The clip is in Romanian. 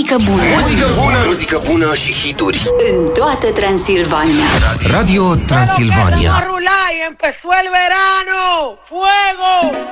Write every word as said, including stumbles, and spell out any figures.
muzică bună. Muzică bună, muzică bună și hituri în toată Transilvania. Radio Transilvania. Empezó el verano. ¡Fuego!